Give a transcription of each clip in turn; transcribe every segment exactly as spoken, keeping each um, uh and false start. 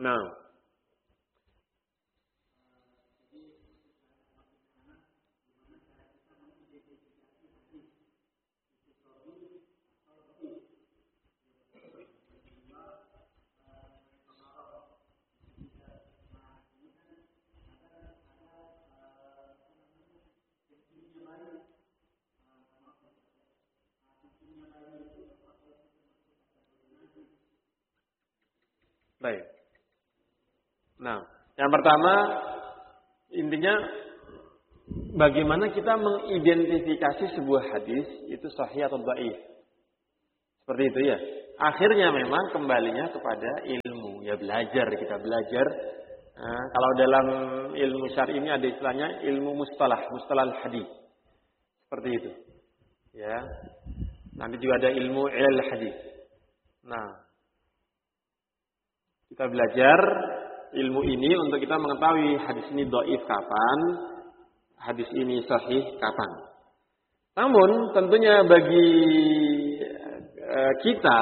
Nah. Baik. Nah, yang pertama intinya bagaimana kita mengidentifikasi sebuah hadis itu sahih atau dhaif. Seperti itu ya. Akhirnya memang kembalinya kepada ilmu. Ya belajar, kita belajar. Nah, kalau dalam ilmu syar'i ini ada istilahnya ilmu mustalah, mustalah hadis. Seperti itu. Ya. Nanti juga ada ilmu ilal hadis. Nah, kita belajar ilmu ini untuk kita mengetahui hadis ini dhaif kapan, hadis ini sahih kapan. Namun tentunya bagi uh, kita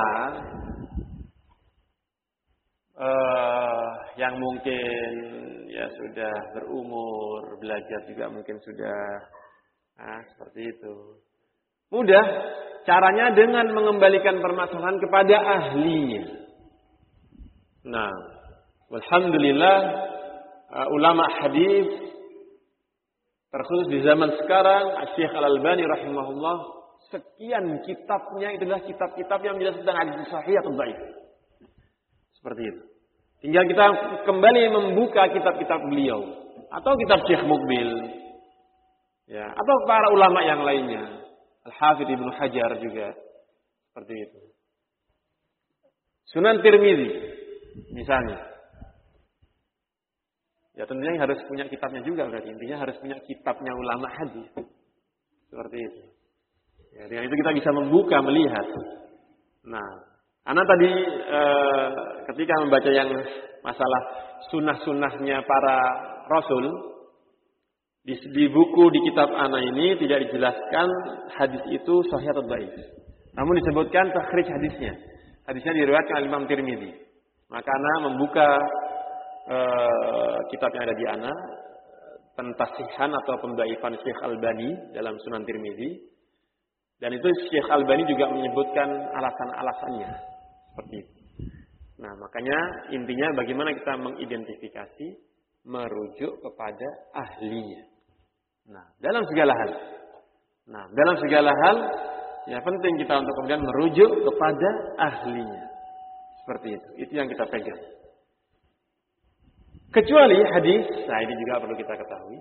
uh, yang mungkin ya sudah berumur, belajar juga mungkin sudah nah, seperti itu. Mudah caranya dengan mengembalikan permasalahan kepada ahlinya. Nah, alhamdulillah uh, ulama hadis terkhusus di zaman sekarang, Syekh Al-Albani rahimahullah, sekian kitabnya itu adalah kitab-kitab yang menjelaskan tentang hadis sahih atau dhaif. Seperti itu. Tinggal kita kembali membuka kitab-kitab beliau atau kitab Syekh Muqbil, ya, atau para ulama yang lainnya, Al-Hafidz Ibnu Hajar juga seperti itu. Sunan Tirmidzi misalnya, ya tentunya harus punya kitabnya juga berarti. Intinya harus punya kitabnya ulama hadis. Seperti itu. Ya, dengan itu kita bisa membuka, melihat. Nah, karena tadi e, ketika membaca yang masalah sunnah-sunnahnya para rasul, di, di buku di kitab ana ini tidak dijelaskan hadis itu sahih atau dhaif. Namun disebutkan takhrij hadisnya. Hadisnya diriwayatkan oleh Imam Tirmidzi. Maka ana membuka e, kitab yang ada di ana, pentasihan atau pendhaifan Syekh Albani dalam Sunan Tirmidzi. Dan itu Syekh Albani juga menyebutkan alasan-alasannya seperti itu. Nah, makanya intinya bagaimana kita mengidentifikasi, merujuk kepada ahlinya. Nah, dalam segala hal. Nah, dalam segala hal ya penting kita untuk kemudian merujuk kepada ahlinya. Seperti itu. Itu yang kita pegang. Kecuali hadis, nah ini juga perlu kita ketahui,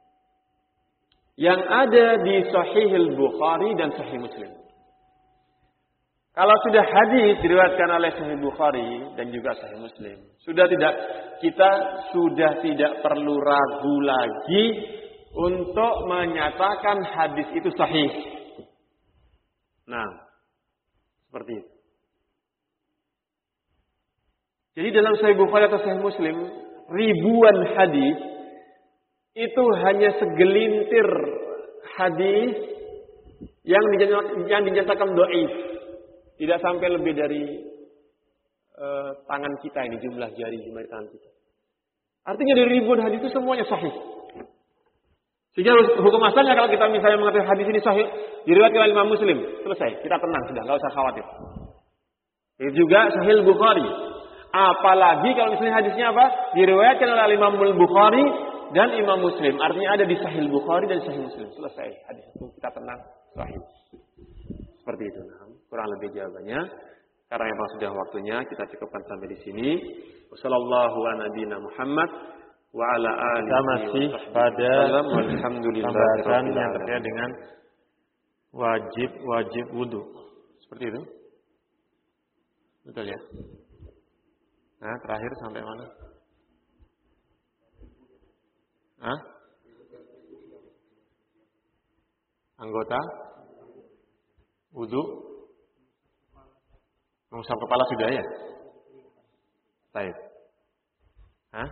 yang ada di Sahih Bukhari dan Sahih Muslim. Kalau sudah hadis diriwayatkan oleh Sahih Bukhari dan juga Sahih Muslim, sudah tidak kita sudah tidak perlu ragu lagi untuk menyatakan hadis itu sahih. Nah, seperti itu. Jadi dalam Sahih Bukhari atau Sahih Muslim, ribuan hadis itu hanya segelintir hadis yang yang dinyatakan dhaif. Tidak sampai lebih dari uh, tangan kita ini, jumlah jari jumlah tangan kita. Artinya dari ribuan hadis itu semuanya sahih. Sehingga hukum asalnya kalau kita misalnya mengatakan hadis ini sahih, diriwayatkan oleh Imam Muslim, selesai, kita tenang sudah, nggak usah khawatir. Itu juga Sahih Bukhari. Apalagi kalau misalnya hadisnya apa? Diriwayatkan oleh Imam Bukhari dan Imam Muslim. Artinya ada di Sahih Bukhari dan Sahih Muslim. Selesai hadis itu, kita tenang, sahih. Seperti itu. Nah, kurang lebih jawabannya. Karena memang sudah waktunya, kita cukupkan sampai di sini. Wassallallahu ala nabiyina Muhammad wa ala alihi kita masih pada pembahasan yang terkait dengan wajib-wajib wudu. Seperti itu. Betul ya? Nah, terakhir sampai mana? Hah? Anggota wudu mengusap kepala sudah ya? Baik. Hah?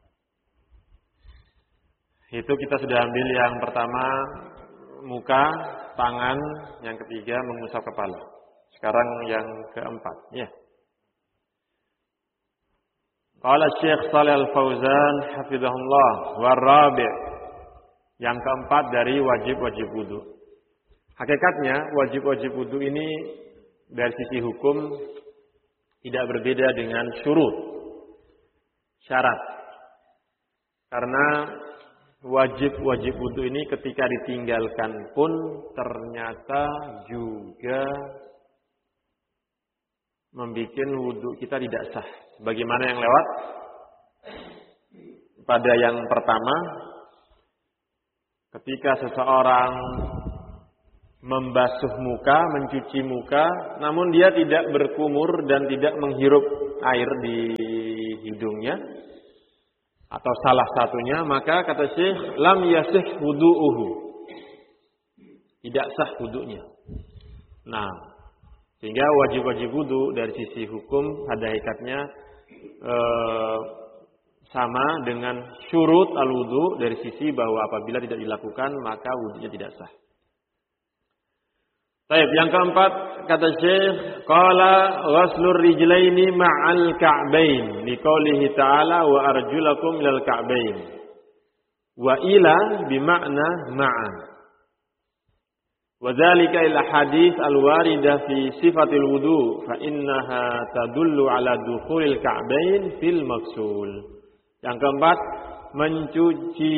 Itu kita sudah ambil yang pertama muka, tangan, yang ketiga mengusap kepala. Sekarang yang keempat, ya. Qala Syekh Shalih Al-Fauzan hafizahullah warabi', yang keempat dari wajib-wajib wudu. Hakikatnya wajib-wajib wudu ini dari sisi hukum tidak berbeda dengan syurut, syarat. Karena wajib-wajib wudu ini ketika ditinggalkan pun ternyata juga membuat wudu kita tidak sah. Bagaimana yang lewat? Pada yang pertama, ketika seseorang membasuh muka, mencuci muka, namun dia tidak berkumur dan tidak menghirup air di hidungnya, atau salah satunya, maka kata Syekh, lam yasih wudu'uhu, tidak sah wudunya. Nah, sehingga wajib-wajib wudu dari sisi hukum pada hakikatnya eh, sama dengan syurut al-wudu dari sisi bahwa apabila tidak dilakukan maka wudunya tidak sah. Baik, yang keempat kata Syekh, qala ghaslur rijlaini ma'al ka'bain liqaulihi ta'ala wa arjulakum ilal ka'bain. Wa ila bima'na ma'a. Wa dzalika ila hadits al-waridah fi sifatil wudu fa innaha tadullu ala dukhulil ka'bain fil maksul. Yang keempat, mencuci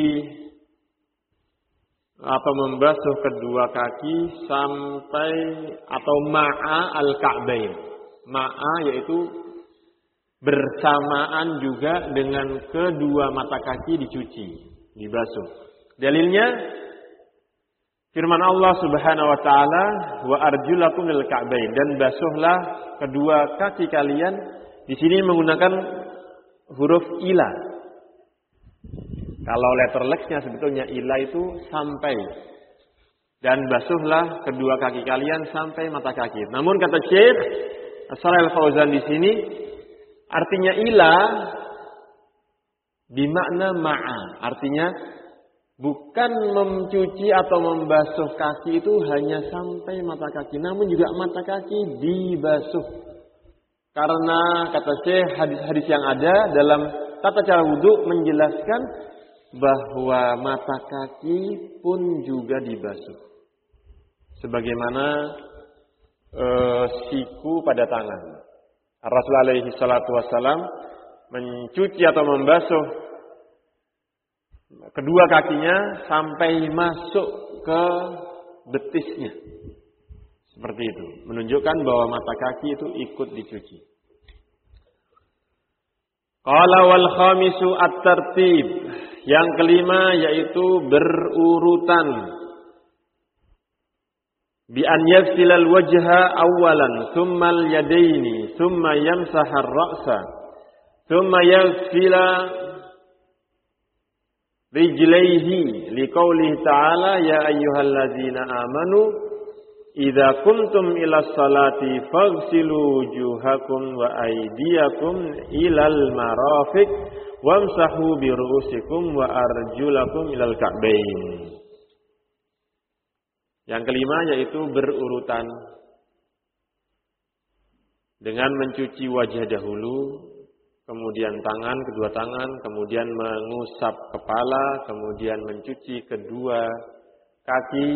atau membasuh kedua kaki sampai atau ma'a al-ka'bain. Ma'a yaitu bersamaan juga dengan kedua mata kaki dicuci, dibasuh. Dalilnya firman Allah Subhanahu wa taala, wa arjulakum lil ka'bain, dan basuhlah kedua kaki kalian. Di sini menggunakan huruf ila. Kalau letter X-nya sebetulnya ila itu sampai. Dan basuhlah kedua kaki kalian sampai mata kaki. Namun kata Syekh Shalih Al-Fauzan di sini artinya ila bimakna ma'a. Artinya bukan mencuci atau membasuh kaki itu hanya sampai mata kaki, namun juga mata kaki dibasuh. Karena kata Syekh hadis-hadis yang ada dalam tata cara wudu menjelaskan bahwa mata kaki pun juga dibasuh. Sebagaimana e, siku pada tangan. Rasulullah alaihi salatu wassalam mencuci atau membasuh kedua kakinya sampai masuk ke betisnya. Seperti itu. Menunjukkan bahwa mata kaki itu ikut dicuci. Qala wal khamisu at-tartib. Yang kelima yaitu berurutan. Bi an yaghsilal wajha awwalan, thumma al-yadaini, thumma yamsahar ra'sa, thumma yaghsila rijlaihi liqaulihi ta'ala ya ayyuhalladzina amanu idza kuntum ilas salati faghsilu wujuhakum wa aydiyakum ilal marafiq wamsahu bi ru'usikum wa arjulakum ilal ka'bain. Yang kelima yaitu berurutan dengan mencuci wajah dahulu, kemudian tangan, kedua tangan, kemudian mengusap kepala, kemudian mencuci kedua kaki.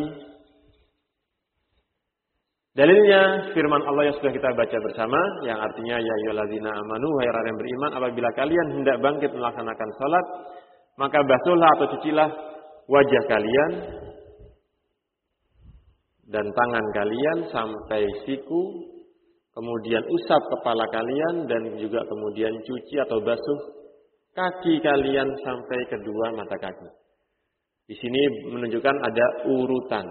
Dalilnya firman Allah yang sudah kita baca bersama, yang artinya ya ayyuhalladzina amanu, wahai orang yang beriman, apabila kalian hendak bangkit melaksanakan salat, maka basuhlah atau cucilah wajah kalian dan tangan kalian sampai siku, kemudian usap kepala kalian dan juga kemudian cuci atau basuh kaki kalian sampai kedua mata kaki. Di sini menunjukkan ada urutan.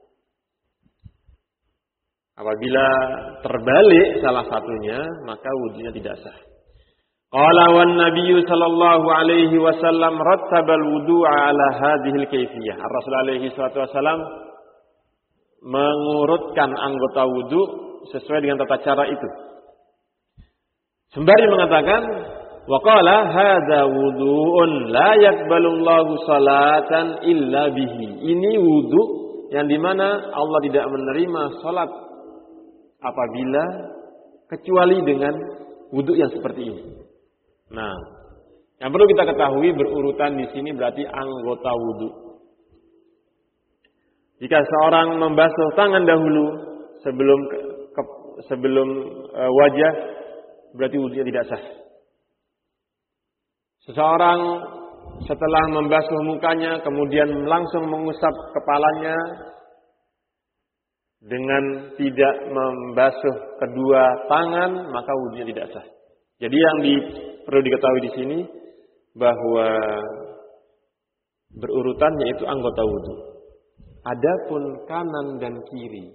Apabila terbalik salah satunya, maka wudunya tidak sah. Qala wan nabiyyu sallallahu alaihi wasallam rattabal wudu'a ala hadhil kaifiyah. Rasul alaihi salatu wasallam mengurutkan anggota wudu sesuai dengan tata cara itu. Sembari mengatakan, wa qala hadza wudu'un la yaqbalullahu salatan illa bihi. Ini wudu yang dimana Allah tidak menerima salat apabila kecuali dengan wudhu yang seperti ini. Nah, yang perlu kita ketahui berurutan di sini berarti anggota wudu. Jika seorang membasuh tangan dahulu sebelum ke, ke, sebelum e, wajah, berarti wudunya tidak sah. Seseorang setelah membasuh mukanya kemudian langsung mengusap kepalanya dengan tidak membasuh kedua tangan, maka wudunya tidak sah. Jadi yang di, perlu diketahui di sini bahwa berurutan yaitu anggota wudu. Adapun kanan dan kiri,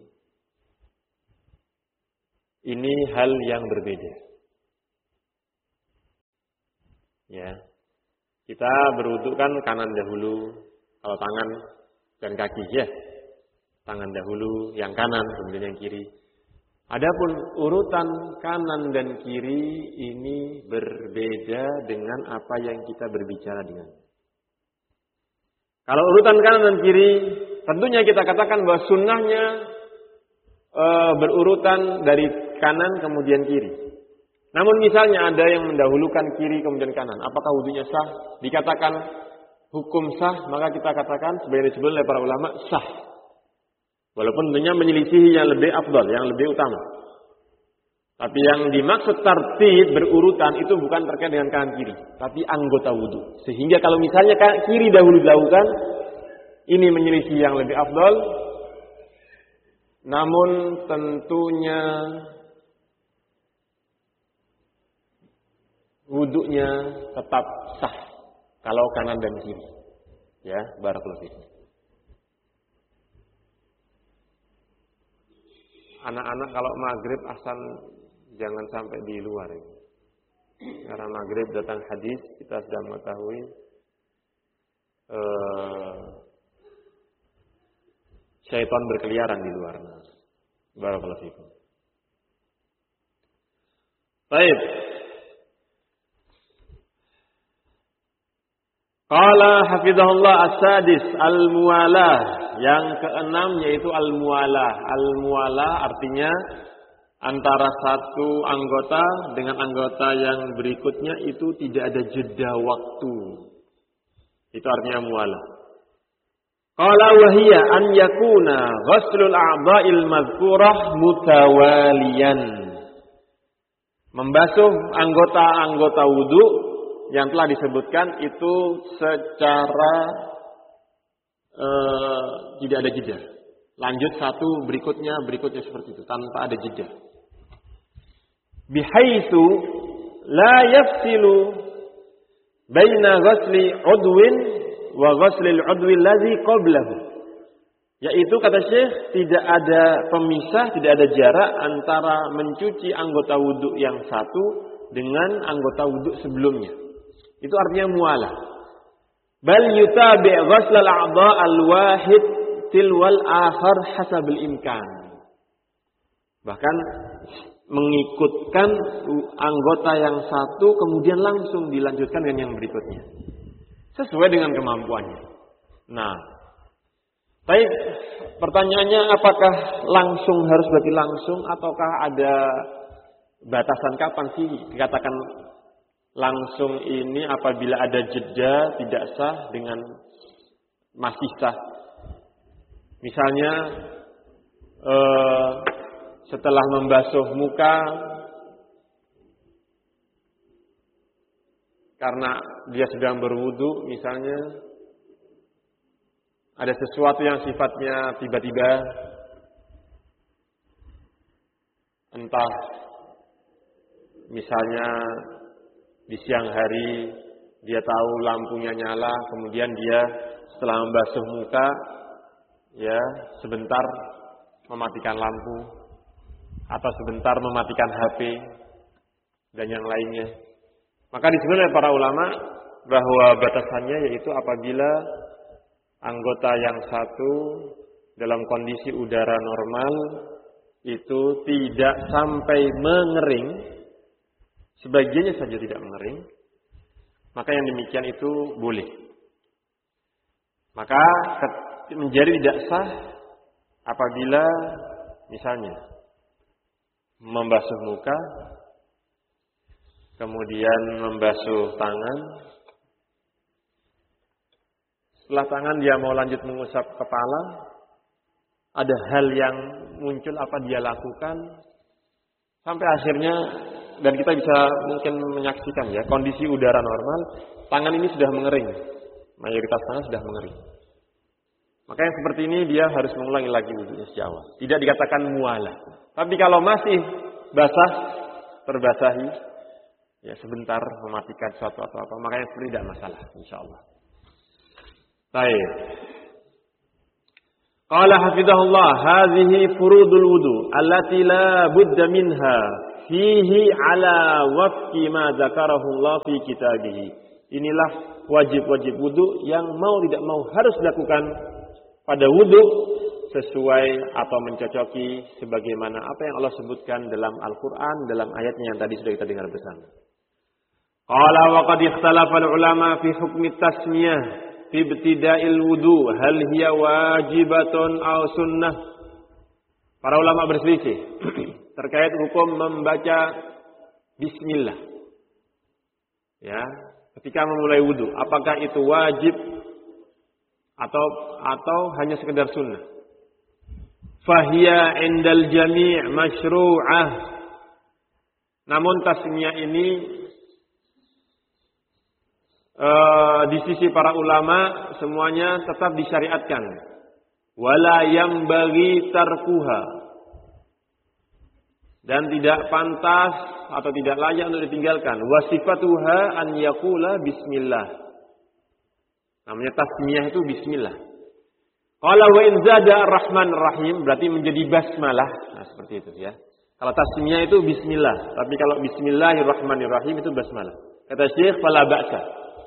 ini hal yang berbeda. Ya, kita berwudu kan kanan dahulu, kalau tangan dan kaki ya, tangan dahulu, yang kanan kemudian yang kiri. Adapun urutan kanan dan kiri ini berbeda dengan apa yang kita berbicara dengan. Kalau urutan kanan dan kiri, tentunya kita katakan bahwa sunnahnya e, berurutan dari kanan kemudian kiri. Namun misalnya ada yang mendahulukan kiri kemudian kanan, apakah wudunya sah? Dikatakan hukum sah, maka kita katakan sebagai disebut oleh para ulama sah. Walaupun tentunya menyelisihi yang lebih afdal, yang lebih utama. Tapi yang dimaksud tartib berurutan itu bukan terkait dengan kanan kiri, tapi anggota wudu. Sehingga kalau misalnya kiri dahulu dilakukan, ini menyelisih yang lebih afdal. Namun tentunya wudunya tetap sah kalau kanan dan kiri. Ya, barakallahu fiik. Anak-anak kalau maghrib asal jangan sampai di luar ini. Karena maghrib datang hadis, kita sudah mengetahui uh, syaitan berkeliaran di luar. Barakallahu fiikum. Baik. Qala hafizahullah as-sadis al-muwalah. Yang keenam yaitu al-muwalah. Al-muwalah artinya antara satu anggota dengan anggota yang berikutnya itu tidak ada jeda waktu. Itu artinya muwalah. Qala wa hiya an yakuna ghuslul a'dha'il madhkurah mutawaliyan. Membasuh anggota-anggota wudu yang telah disebutkan itu secara Uh, tidak ada jeda. Lanjut satu berikutnya, berikutnya seperti itu tanpa ada jeda. Bihaitsu la yafsilu baina ghusli udwin wa ghusli al-udwi allazi qablahu. Yaitu kata Syekh tidak ada pemisah, tidak ada jarak antara mencuci anggota wudu yang satu dengan anggota wudu sebelumnya. Itu artinya mualah. Bal yutabi' ghusl al-a'dha' al-wahid tilwal akhar hasabul imkan. Bahkan mengikutkan anggota yang satu kemudian langsung dilanjutkan dengan yang berikutnya. Sesuai dengan kemampuannya. Nah, baik, pertanyaannya apakah langsung harus berarti langsung ataukah ada batasan kapan sih dikatakan langsung ini apabila ada jeda tidak sah dengan masih sah. Misalnya eh, setelah membasuh muka karena dia sedang berwudu misalnya ada sesuatu yang sifatnya tiba-tiba entah misalnya di siang hari dia tahu lampunya nyala, kemudian dia setelah membasuh muka, ya sebentar mematikan lampu atau sebentar mematikan H P dan yang lainnya. Maka disebut oleh para ulama bahwa batasannya yaitu apabila anggota yang satu dalam kondisi udara normal itu tidak sampai mengering. Sebagiannya saja tidak mengering, maka yang demikian itu boleh. Maka menjadi tidak sah apabila misalnya membasuh muka, kemudian membasuh tangan. Setelah tangan dia mau lanjut mengusap kepala, ada hal yang muncul apa dia lakukan, sampai akhirnya, dan kita bisa mungkin menyaksikan ya, kondisi udara normal, tangan ini sudah mengering, mayoritas tangan sudah mengering. Maka yang seperti ini dia harus mengulangi lagi wudunya sejak awal. Tidak dikatakan mualah. Tapi kalau masih basah, terbasahi, ya sebentar mematikan suatu atau apa, maka yang seperti tidak masalah, insyaallah. Baik. Qala hafizahullah, hadhihi furudul wudu allati la budda minha fihi ala wafqi ma dzakarahu Allah fi kitabih. Inilah wajib-wajib wudu yang mau tidak mau harus dilakukan pada wudu sesuai atau mencocoki sebagaimana apa yang Allah sebutkan dalam Al-Qur'an, dalam ayatnya yang tadi sudah kita dengar bersama. Qala wa qad ikhtalafa al-ulama fi hukmi tasmiyah fi ibtida'il wudu, hal hiya wajibatun aw sunnah. Para ulama berselisih terkait hukum membaca bismillah. Ya, ketika memulai wudu, apakah itu wajib atau atau hanya sekedar sunnah? Fahiya indal jami' masyru'ah. Namun tasmiyah ini uh, di sisi para ulama semuanya tetap disyariatkan. Wala yambaghi tarkuha. Dan tidak pantas atau tidak layak untuk ditinggalkan. Wasifatuha an yaqula bismillah. Namanya tasmiyah itu bismillah. Qala wa in zada ar-rahman ar-rahim, berarti menjadi basmalah. Nah, seperti itu ya. Kalau tasmiyah itu bismillah, tapi kalau bismillahirrahmanirrahim itu basmalah. Kata Syekh, fala ba'sa.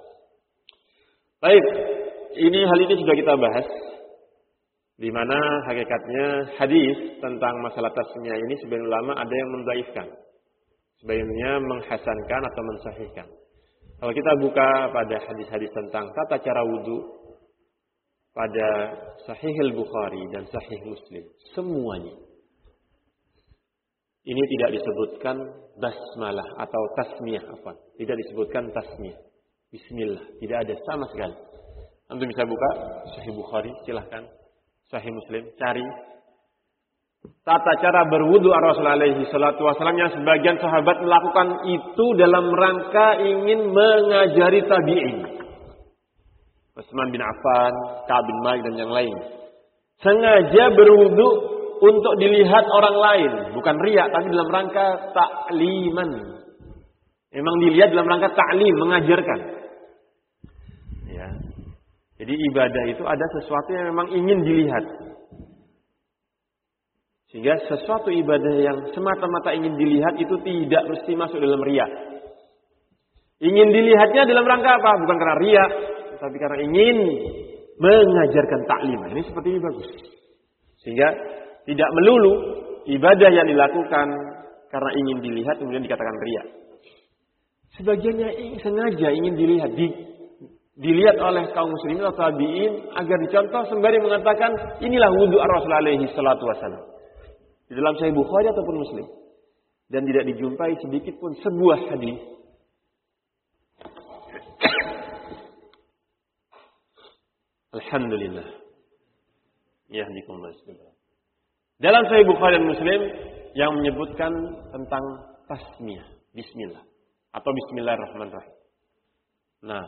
Baik, ini hal ini sudah kita bahas. Di mana hakikatnya hadis tentang masalah tasmiyah ini sebagian ulama ada yang mendhaifkan. Sebagiannya menghasankan atau mensahihkan. Kalau kita buka pada hadis-hadis tentang tata cara wudu pada Sahih Al-Bukhari dan Sahih Muslim, semuanya ini tidak disebutkan basmalah atau tasmiyah apa? Tidak disebutkan tasmiyah. Bismillah, tidak ada sama sekali. Anda bisa buka Sahih Bukhari, silahkan. Sahih Muslim, cari tata cara berwudu Rasulullah alaihi salatu wasallam yang sebagian sahabat melakukan itu dalam rangka ingin mengajari tabi'in. Utsman bin Affan, Ka'ab bin Malik dan yang lain. Sengaja berwudu untuk dilihat orang lain, bukan riya, tapi dalam rangka ta'liman. Memang dilihat dalam rangka ta'lim, mengajarkan. Ya. Jadi ibadah itu ada sesuatu yang memang ingin dilihat. Sehingga sesuatu ibadah yang semata-mata ingin dilihat itu tidak mesti masuk dalam riya. Ingin dilihatnya dalam rangka apa? Bukan karena riya, tapi karena ingin mengajarkan taklim. Ini seperti ini bagus. Sehingga tidak melulu ibadah yang dilakukan karena ingin dilihat kemudian dikatakan riya. Sebagiannya sengaja ingin dilihat, di, dilihat oleh kaum muslimin atau tabi'in agar dicontoh sembari mengatakan inilah wudu Rasulullah alaihi salatu wasallam. Di dalam Sahih Bukhari ataupun Muslim. Dan tidak dijumpai sedikit pun sebuah hadis alhamdulillah. Yahdikumullah. Dalam Sahih Bukhari dan Muslim yang menyebutkan tentang tasmiyah, bismillah atau bismillahirrahmanirrahim. Nah,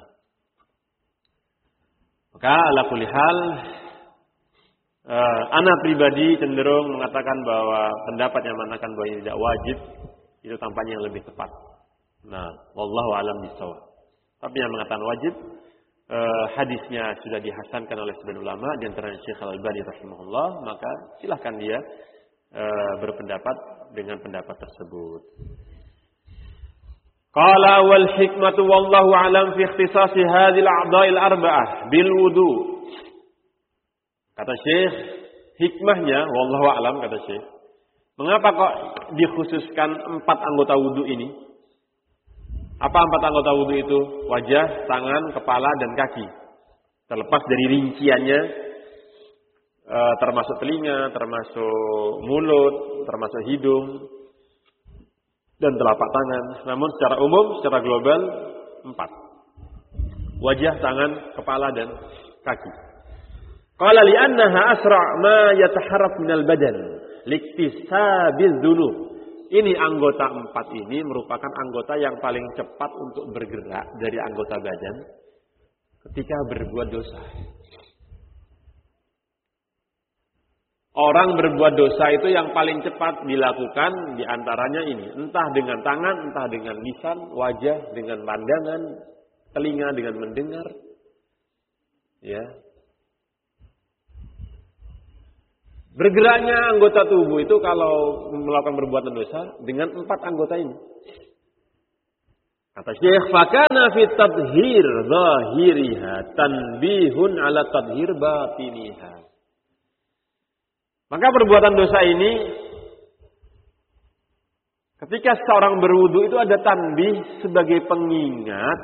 maka ala kulli hal Uh, anak pribadi cenderung mengatakan bahwa pendapat yang mengatakan bahwa ini tidak wajib itu tampaknya yang lebih tepat. Nah, wallahu a'lam bishawab. Tapi yang mengatakan wajib uh, hadisnya sudah dihasankan oleh sebagian ulama di antaranya Syekh Al-Albani rahimahullah, maka silahkan dia uh, berpendapat dengan pendapat tersebut. Qala wal hikmatu wallahu a'lam fi ikhtisasi hadhil a'dha'il arba'ah bil wudu. Kata Syekh, hikmahnya, wallahu a'lam kata Syekh, mengapa kok dikhususkan empat anggota wudu ini? Apa empat anggota wudu itu? Wajah, tangan, kepala, dan kaki. Terlepas dari rinciannya, e, termasuk telinga, termasuk mulut, termasuk hidung, dan telapak tangan. Namun secara umum, secara global empat. Wajah, tangan, kepala dan kaki. Qala li'annaha asra' ma yataharrak minal badan liktisabiz dzunub. Ini anggota empat ini merupakan anggota yang paling cepat untuk bergerak dari anggota badan ketika berbuat dosa. Orang berbuat dosa itu yang paling cepat dilakukan diantaranya ini. Entah dengan tangan, entah dengan lisan, wajah, dengan pandangan, telinga, dengan mendengar. Ya. Bergeraknya anggota tubuh itu kalau melakukan perbuatan dosa dengan empat anggota ini. Kata Syekh, fakana fi tadhir zahiriha tanbihun ala tadhir batiniha. Maka perbuatan dosa ini ketika seorang berwudu itu ada tanbih sebagai pengingat.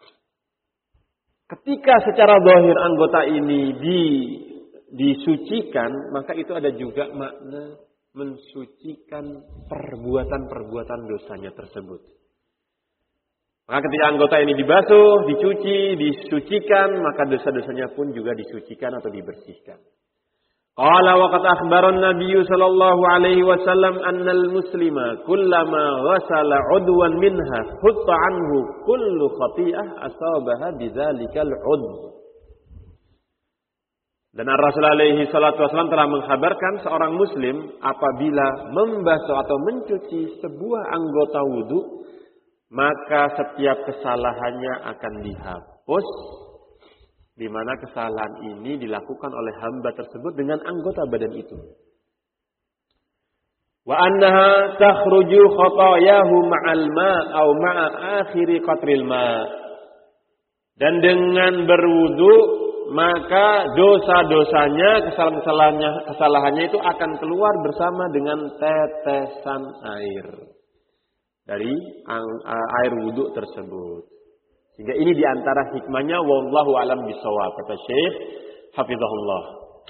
Ketika secara zahir anggota ini di disucikan, maka itu ada juga makna mensucikan perbuatan-perbuatan dosanya tersebut. Maka ketika anggota ini dibasuh, dicuci, disucikan, maka dosa-dosanya pun juga disucikan atau dibersihkan. Qala wa qad akhbara an-nabiy sallallahu alaihi wasallam anna al-muslima kullama ghasala 'udwan minha hutta 'anhu kullu khati'ah asabaha bidzalikal 'udw. Dan Rasulullah alaihi salatu wasallam telah mengkhabarkan seorang muslim apabila membasuh atau mencuci sebuah anggota wudu, maka setiap kesalahannya akan dihapus, di mana kesalahan ini dilakukan oleh hamba tersebut dengan anggota badan itu. Wa annaha takhruju khatayahu ma'al ma' aw ma'a akhiri qatril ma'. Dan dengan berwudu maka dosa-dosanya, kesalahan-kesalahannya, kesalahannya itu akan keluar bersama dengan tetesan air dari air wudu tersebut. Sehingga ini diantara hikmahnya, wallahu alam bisawab, kata Syekh hafizahullah.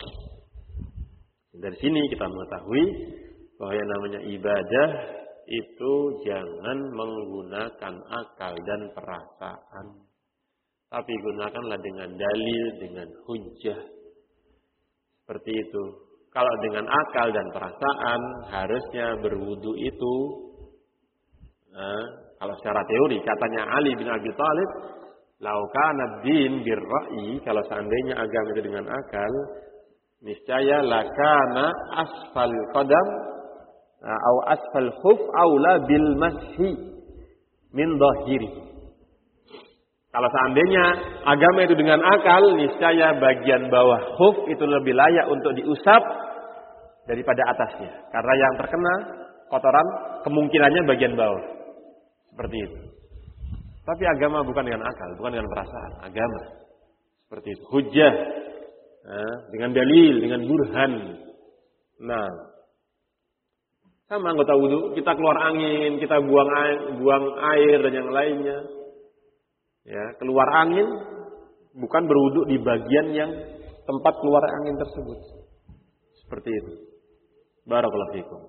Dari sini kita mengetahui bahwa yang namanya ibadah itu jangan menggunakan akal dan perasaan, tapi gunakanlah dengan dalil, dengan hujjah. Seperti itu. Kalau dengan akal dan perasaan, harusnya berwudu itu, nah, kalau secara teori, katanya Ali bin Abi Thalib, lau kana din birra'i, kalau seandainya agama itu dengan akal, niscaya lakana asfal qadam, atau asfal khuf, aula bil mashi min dhahiri. Kalau seandainya agama itu dengan akal, niscaya bagian bawah khuf itu lebih layak untuk diusap daripada atasnya. Karena yang terkena kotoran kemungkinannya bagian bawah. Seperti itu. Tapi agama bukan dengan akal, bukan dengan perasaan. Agama. Seperti itu. Hujjah. Nah, dengan dalil, dengan burhan. Nah. Sama anggota wudu, kita keluar angin, kita buang air, buang air dan yang lainnya. Ya, keluar angin bukan berwudu di bagian yang tempat keluar angin tersebut. Seperti itu. Barakallahu fikum.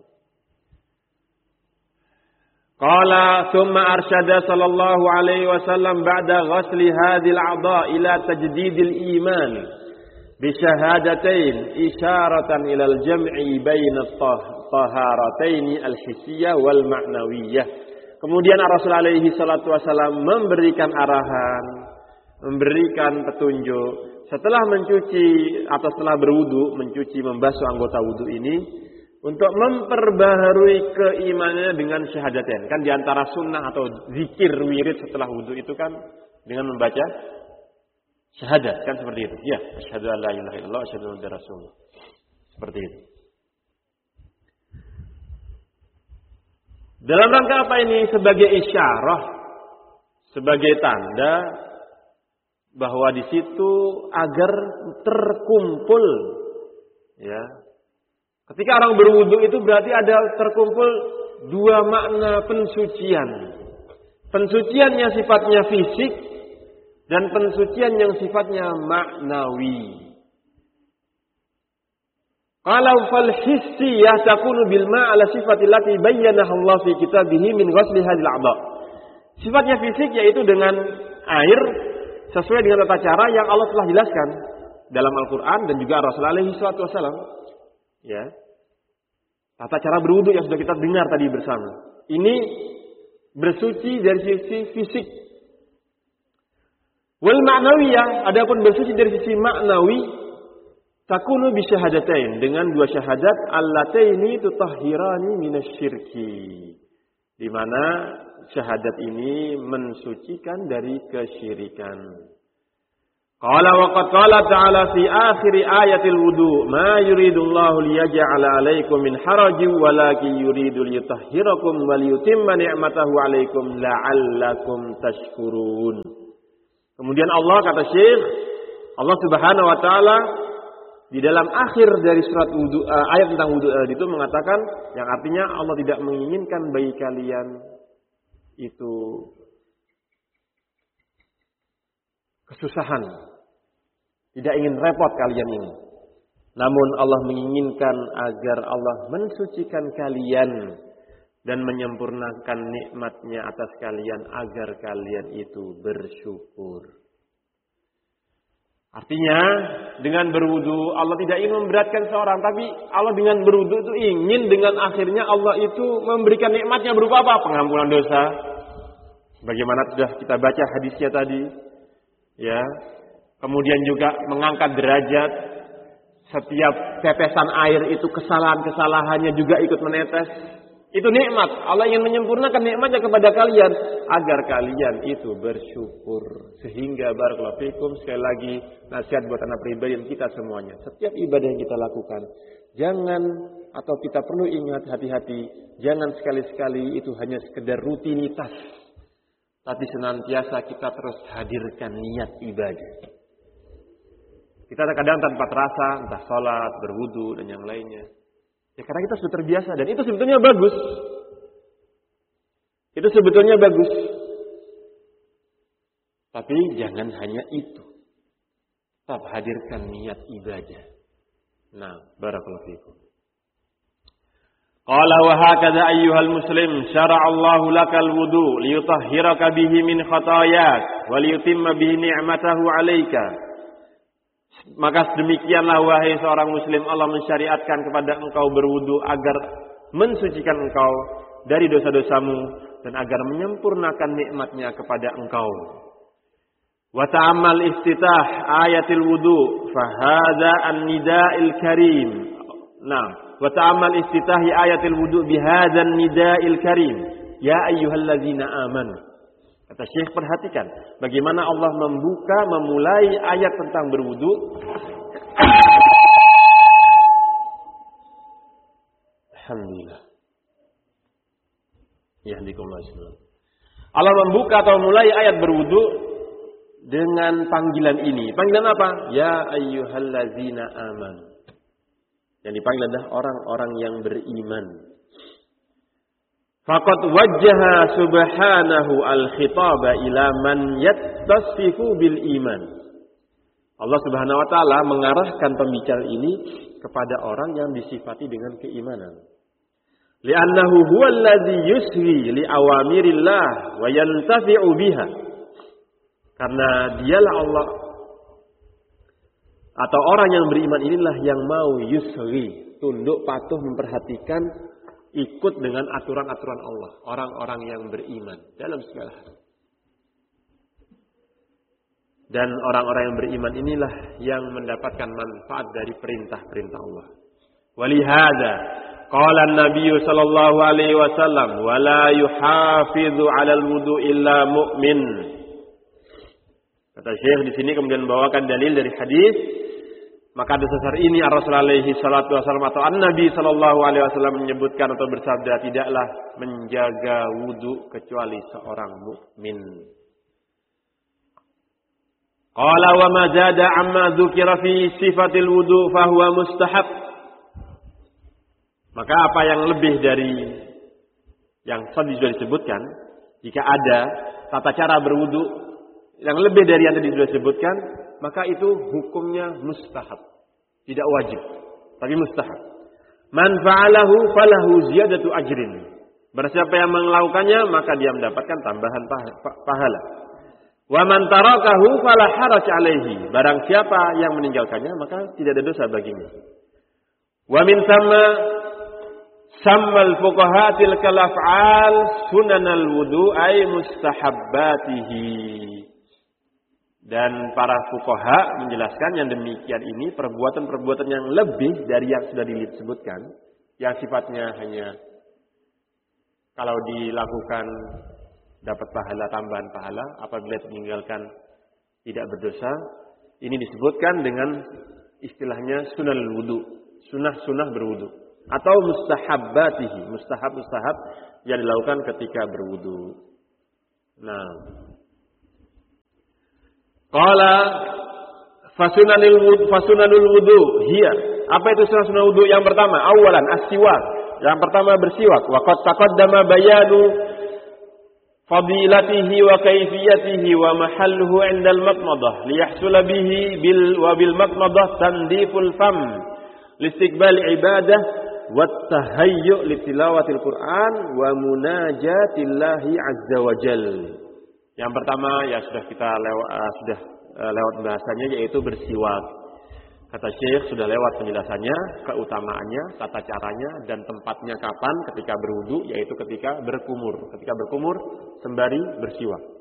Qala thumma arsyada sallallahu alaihi wasallam ba'da ghasli hadhil a'dha ila tajdidil iman bi syahadatain isyaratan ila al-jam'i baina at-taharatain al-hissiyah wal ma'nawiyyah. Kemudian Rasulullah alaihi salatu wasallam memberikan arahan, memberikan petunjuk setelah mencuci atau setelah berwudu, mencuci, membasuh anggota wudu ini untuk memperbaharui keimanannya dengan syahadatain. Kan di antara sunnah atau zikir wirid setelah wudu itu kan dengan membaca syahadat, kan seperti itu. Ya, asyhadu an la ilaha illallah, asyhadu anna rasulullah. Seperti itu. Dalam rangka apa ini? Sebagai isyarah, sebagai tanda bahwa di situ agar terkumpul, ya. Ketika orang berwudu itu berarti ada terkumpul dua makna pensucian. Pensucian yang sifatnya fisik dan pensucian yang sifatnya maknawi. Kalau fal hissiyah takunu bil ma' ala sifati allati bayyanaha Allah fi kitabih min ghusli hadhil a'dha. Sifatnya fisik yaitu dengan air sesuai dengan tata cara yang Allah telah jelaskan dalam Al-Qur'an dan juga Rasulullah alaihi salatu wasallam. Ya. Tata cara berwudu yang sudah kita dengar tadi bersama. Ini bersuci dari sisi fisik. Wal ma'nawiyah, adapun bersuci dari sisi maknawi, takunu bi syahadatain, dengan dua syahadat allataini tutahhirani minasyirki. Di mana syahadat ini mensucikan dari kesyirikan. Qala wa qad qala ta'ala fi akhir ayatil wudu ma yuridullahu liyaj'ala 'alaikum min harajin walakin yuridu liyutahhirakum wa liyutimma ni'matahu 'alaikum la'allakum tashkurun. Kemudian Allah kata Syekh, Allah Subhanahu wa taala di dalam akhir dari surat wudu, uh, ayat tentang wudu uh, itu mengatakan yang artinya Allah tidak menginginkan bagi kalian itu kesusahan, tidak ingin repot kalian ini. Namun Allah menginginkan agar Allah mensucikan kalian dan menyempurnakan nikmatnya atas kalian agar kalian itu bersyukur. Artinya dengan berwudu Allah tidak ingin memberatkan seorang, tapi Allah dengan berwudu itu ingin dengan akhirnya Allah itu memberikan nikmatnya berupa apa? Pengampunan dosa. Bagaimana sudah kita baca hadisnya tadi. Ya, kemudian juga mengangkat derajat. Setiap tetesan air itu kesalahan-kesalahannya juga ikut menetes. Itu nikmat. Allah ingin menyempurnakan nikmatnya kepada kalian agar kalian itu bersyukur. Sehingga barakallahu fikum, sekali lagi nasihat buat anak pribadi dan kita semuanya. Setiap ibadah yang kita lakukan, jangan atau kita perlu ingat hati-hati, jangan sekali-sekali itu hanya sekedar rutinitas. Tapi senantiasa kita terus hadirkan niat ibadah. Kita kadang tanpa terasa, entah sholat, berwudu, dan yang lainnya. Ya karena kita sudah terbiasa. Dan itu sebetulnya bagus. Itu sebetulnya bagus. Tapi jangan hanya itu. Tetap hadirkan niat ibadah. Nah, barakallahu fikum. Qala wa hakadha ayyuhal muslim syara'allahu lakal wudu liyutahhiraka bihi min khatayak wa liyutimma bihi ni'matahu 'alaika. Maka demikianlah wahai seorang muslim, Allah mensyariatkan kepada engkau berwudu agar mensucikan engkau dari dosa-dosamu dan agar menyempurnakan nikmatnya kepada engkau. Wa ta'ammal iftitah ayatil wudu fa hadza an-nida'il karim. Nah, wa ta'ammal iftitahi ayatil wudu bi hadzal nida'il karim. Ya ayyuhalladzina amanu. Kata Syekh, perhatikan bagaimana Allah membuka, memulai ayat tentang berwudu. Alhamdulillah. Yahdikumullah. Allah membuka atau memulai ayat berwudu dengan panggilan ini. Panggilan apa? Ya ayyuhallazina amanu. Yang dipanggil adalah orang-orang yang beriman. Faqad wajjaha subhanahu al-khitaba ila man yattasifu bil iman. Allah Subhanahu wa taala mengarahkan pembicara ini kepada orang yang disifati dengan keimanan. Li'annahu huwal ladzi yusri li awamirillah wa yantafi'u biha. Karena dialah Allah atau orang yang beriman inilah yang mau yusri, tunduk patuh memperhatikan, ikut dengan aturan-aturan Allah. Orang-orang yang beriman dalam segala hal. Dan orang-orang yang beriman inilah yang mendapatkan manfaat dari perintah-perintah Allah. Walihada qala an-nabiy sallallahu alaihi wasallam wala yuhafizu 'alal wudu illa mu'min. Kata Syekh di sini kemudian membawakan dalil dari hadis. Maka dasar ini Rasulullah alaihi salatu wasallam atau An-Nabi sallallahu alaihi wasallam menyebutkan atau bersabda, tidaklah menjaga wudu kecuali seorang mukmin. Qala wa ma zada amma dzukira fi sifatil wudu fa huwa mustahab. Maka apa yang lebih dari yang tadi sudah disebutkan, jika ada tata cara berwudu yang lebih dari yang tadi sudah disebutkan, maka itu hukumnya mustahab, tidak wajib. tapi mustahab. Man fa'alahu falahu ziyadatu ajrin. Barangsiapa yang melakukannya maka dia mendapatkan tambahan pahala. Wa man tarakahu fala haraj alaihi. Barang siapa yang meninggalkannya maka tidak ada dosa baginya. Wa min thamma sammal fuqaha tilkal af'al sunanal wudu ay mustahabbatihi. Dan para fuqaha menjelaskan yang demikian ini perbuatan-perbuatan yang lebih dari yang sudah disebutkan, yang sifatnya hanya kalau dilakukan dapat pahala, tambahan pahala, apabila meninggalkan tidak berdosa. Ini disebutkan dengan istilahnya sunal wudu, sunnah-sunnah berwudu, atau mustahabbatihi, mustahab-mustahab yang dilakukan ketika berwudu. Nah, qala fasunanil wudu, fasunanul wudu hiya. Apa itu sunnah-sunnah wudu? Yang pertama, awalan as-siwak. Yang pertama bersiwak. Wa qad taqaddama bayanu fadilatihi wa kaifiyatihi wa mahalluhu 'inda al-matmadah liyahsula bihi bil wa bil matmadah tandiful fam listiqbal ibadah wa tahayyu li tilawatil Qur'an wa munajatillahi 'azza wa jal. Yang pertama ya sudah kita lewat uh, sudah uh, lewat bahasanya, yaitu bersiwak. Kata Syekh sudah lewat penjelasannya, keutamaannya, tata caranya, dan tempatnya kapan ketika berwudu, yaitu ketika berkumur. Ketika berkumur sembari bersiwak.